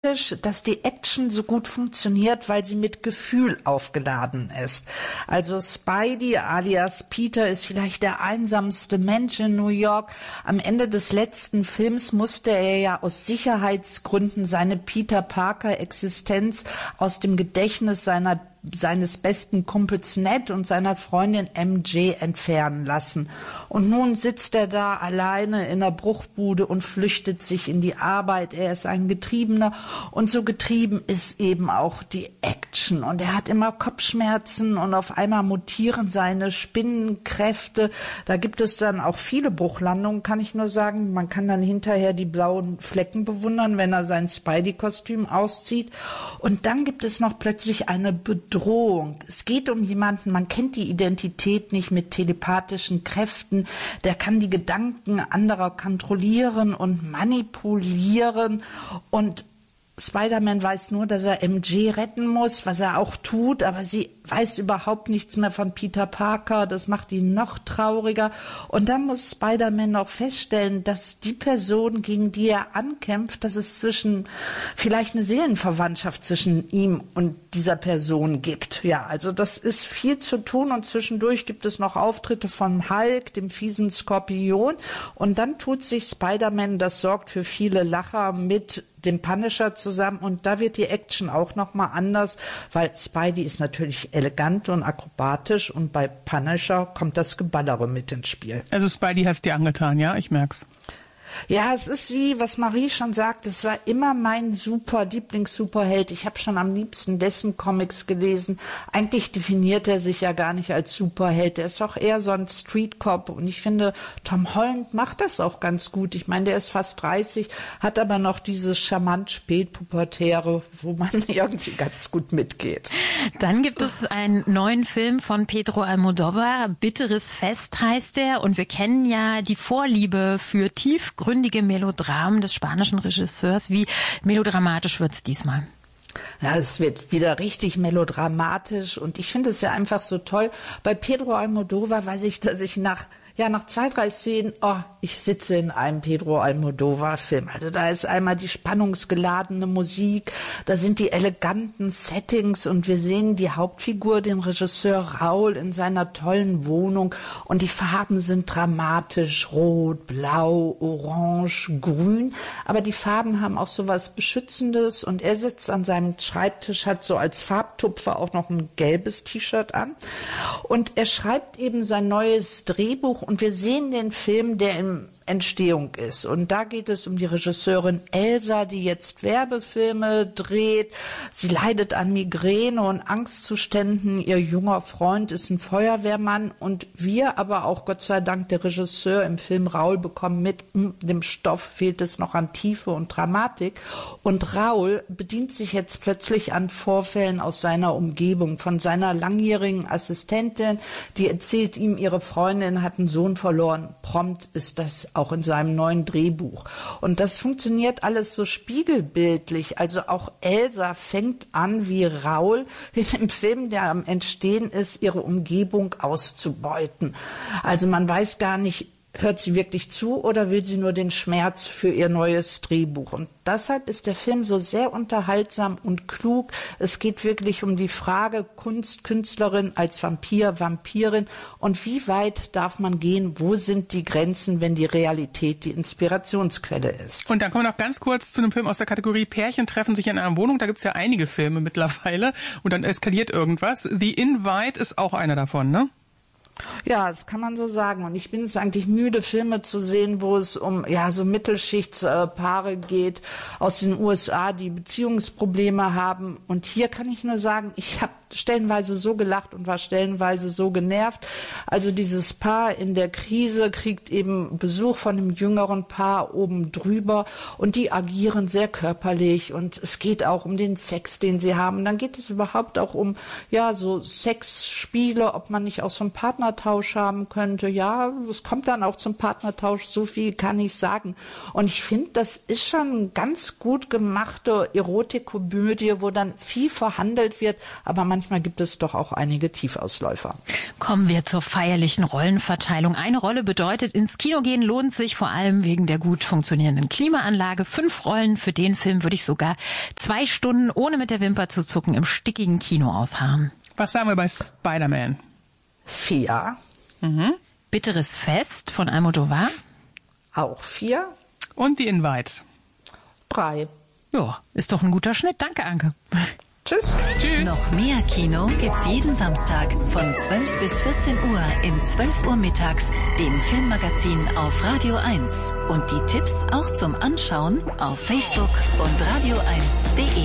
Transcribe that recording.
dass die Action so gut funktioniert, weil sie mit Gefühl aufgeladen ist. Also Spidey alias Peter ist vielleicht der einsamste Mensch in New York. Am Ende des letzten Films musste er ja aus Sicherheitsgründen seine Peter Parker Existenz aus dem Gedächtnis seines besten Kumpels Ned und seiner Freundin MJ entfernen lassen. Und nun sitzt er da alleine in der Bruchbude und flüchtet sich in die Arbeit. Er ist ein Getriebener und so getrieben ist eben auch die Action. Und er hat immer Kopfschmerzen und auf einmal mutieren seine Spinnenkräfte. Da gibt es dann auch viele Bruchlandungen, kann ich nur sagen. Man kann dann hinterher die blauen Flecken bewundern, wenn er sein Spidey-Kostüm auszieht. Und dann gibt es noch plötzlich eine Bedrohung. Es geht um jemanden, man kennt die Identität nicht, mit telepathischen Kräften. Der kann die Gedanken anderer kontrollieren und manipulieren. Und Spider-Man weiß nur, dass er MJ retten muss, was er auch tut, aber sie weiß überhaupt nichts mehr von Peter Parker. Das macht ihn noch trauriger. Und dann muss Spider-Man auch feststellen, dass die Person, gegen die er ankämpft, dass es vielleicht eine Seelenverwandtschaft zwischen ihm und dieser Person gibt. Ja, also das ist viel zu tun und zwischendurch gibt es noch Auftritte von Hulk, dem fiesen Skorpion. Und dann tut sich Spider-Man, das sorgt für viele Lacher, mit dem Punisher zusammen und da wird die Action auch nochmal anders, weil Spidey ist natürlich elegant und akrobatisch und bei Punisher kommt das Geballere mit ins Spiel. Also Spidey hat's dir angetan, ja? Ich merk's. Ja, es ist wie, was Marie schon sagt, es war immer mein Lieblings-Superheld. Ich habe schon am liebsten dessen Comics gelesen. Eigentlich definiert er sich ja gar nicht als Superheld. Er ist doch eher so ein Street-Cop. Und ich finde, Tom Holland macht das auch ganz gut. Ich meine, der ist fast 30, hat aber noch dieses charmant Spätpubertäre, wo man irgendwie ganz gut mitgeht. Dann gibt es einen neuen Film von Pedro Almodóvar. Bitteres Fest heißt er. Und wir kennen ja die Vorliebe für tiefgründige Melodramen des spanischen Regisseurs. Wie melodramatisch wird's diesmal? Ja, es wird wieder richtig melodramatisch und ich finde es ja einfach so toll. Bei Pedro Almodóvar weiß ich, dass ich nach 2, 3 Szenen, ich sitze in einem Pedro Almodóvar-Film. Also da ist einmal die spannungsgeladene Musik, da sind die eleganten Settings und wir sehen die Hauptfigur, den Regisseur Raúl, in seiner tollen Wohnung und die Farben sind dramatisch, rot, blau, orange, grün, aber die Farben haben auch so was Beschützendes und er sitzt an seinem Schreibtisch, hat so als Farbtupfer auch noch ein gelbes T-Shirt an und er schreibt eben sein neues Drehbuch und wir sehen den Film, der in Entstehung ist. Und da geht es um die Regisseurin Elsa, die jetzt Werbefilme dreht. Sie leidet an Migräne und Angstzuständen. Ihr junger Freund ist ein Feuerwehrmann. Und wir, aber auch Gott sei Dank der Regisseur im Film Raúl, bekommen mit, dem Stoff fehlt es noch an Tiefe und Dramatik. Und Raúl bedient sich jetzt plötzlich an Vorfällen aus seiner Umgebung, von seiner langjährigen Assistentin, die erzählt ihm, ihre Freundin hat einen Sohn verloren. Prompt ist das auch in seinem neuen Drehbuch. Und das funktioniert alles so spiegelbildlich. Also auch Elsa fängt an, wie Raúl in dem Film, der am Entstehen ist, ihre Umgebung auszubeuten. Also man weiß gar nicht, hört sie wirklich zu oder will sie nur den Schmerz für ihr neues Drehbuch? Und deshalb ist der Film so sehr unterhaltsam und klug. Es geht wirklich um die Frage Kunst, Künstlerin als Vampir, Vampirin und wie weit darf man gehen, wo sind die Grenzen, wenn die Realität die Inspirationsquelle ist. Und dann kommen wir noch ganz kurz zu einem Film aus der Kategorie Pärchen treffen sich in einer Wohnung. Da gibt's ja einige Filme mittlerweile und dann eskaliert irgendwas. The Invite ist auch einer davon, ne? Ja, das kann man so sagen. Und ich bin es eigentlich müde, Filme zu sehen, wo es um so Mittelschichtspaare geht aus den USA, die Beziehungsprobleme haben. Und hier kann ich nur sagen, ich habe stellenweise so gelacht und war stellenweise so genervt. Also dieses Paar in der Krise kriegt eben Besuch von einem jüngeren Paar oben drüber und die agieren sehr körperlich und es geht auch um den Sex, den sie haben. Dann geht es überhaupt auch um so Sexspiele, ob man nicht auch so einen Partnertausch haben könnte. Ja, es kommt dann auch zum Partnertausch, so viel kann ich sagen. Und ich finde, das ist schon eine ganz gut gemachte Erotikkomödie, wo dann viel verhandelt wird, aber man manchmal gibt es doch auch einige Tiefausläufer. Kommen wir zur feierlichen Rollenverteilung. Eine Rolle bedeutet, ins Kino gehen lohnt sich vor allem wegen der gut funktionierenden Klimaanlage. 5 Rollen für den Film würde ich sogar 2 Stunden ohne mit der Wimper zu zucken im stickigen Kino ausharren. Was sagen wir bei Spider-Man? 4. Bitteres Fest von Almodovar? Auch 4. Und The Invite? 3. Ja, ist doch ein guter Schnitt. Danke, Anke. Tschüss. Tschüss. Noch mehr Kino gibt's jeden Samstag von 12 bis 14 Uhr im 12 Uhr mittags, dem Filmmagazin auf Radio 1. Und die Tipps auch zum Anschauen auf Facebook und radio1.de.